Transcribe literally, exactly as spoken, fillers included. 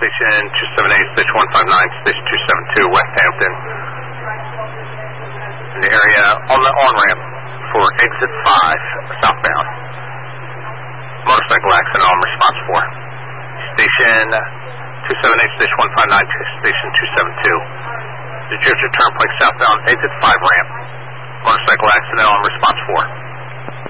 Station two seven eight, Station one five nine, Station two seven two, West Hampton. In the area on the on-ramp for exit five, southbound. Motorcycle accident on response four. Station two seven eight, Station one five nine, Station two seven two. New Jersey Turnpike southbound, exit five ramp. Motorcycle accident on response four.